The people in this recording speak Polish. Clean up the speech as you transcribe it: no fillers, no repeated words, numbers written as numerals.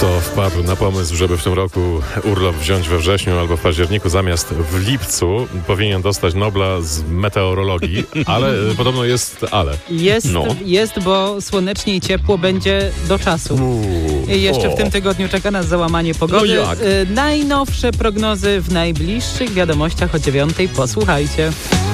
Kto wpadł na pomysł, żeby w tym roku urlop wziąć we wrześniu albo w październiku zamiast w lipcu, powinien dostać Nobla z meteorologii, ale podobno jest ale. Jest, bo słonecznie i ciepło będzie do czasu. I jeszcze w tym tygodniu czeka nas załamanie pogody. Najnowsze prognozy w najbliższych wiadomościach o 9:00. Posłuchajcie.